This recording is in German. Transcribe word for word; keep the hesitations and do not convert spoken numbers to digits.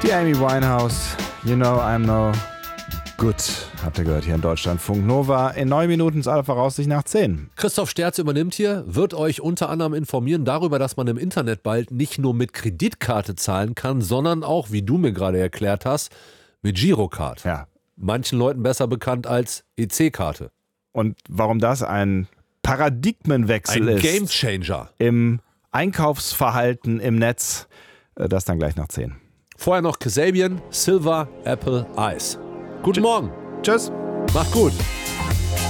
Die Amy Winehouse, You Know I'm No Good, habt ihr gehört hier in Deutschlandfunk Nova. In neun Minuten ist aller Voraussicht nach zehn. Christoph Sterz übernimmt hier, wird euch unter anderem informieren darüber, dass man im Internet bald nicht nur mit Kreditkarte zahlen kann, sondern auch, wie du mir gerade erklärt hast, mit Girocard. Ja. Manchen Leuten besser bekannt als E C-Karte. Und warum das ein Paradigmenwechsel Ein ist Gamechanger. im Einkaufsverhalten im Netz, das dann gleich nach zehn. Vorher noch Kasabian, Silver Apple Ice. Guten Morgen. Tschüss. Macht gut.